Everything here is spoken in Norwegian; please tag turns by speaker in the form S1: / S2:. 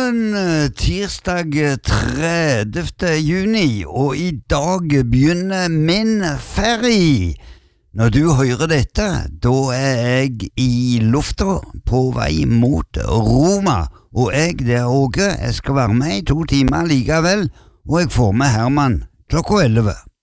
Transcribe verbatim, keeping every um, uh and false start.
S1: morgen, tirsdag tredivte juni, og i dag begynner min ferie. Når du hører dette, da er jeg i lufta på vei mot Roma, og jeg, det er Åge, jeg skal være med i to timer likevel, og jeg får med Herman klokka elleve.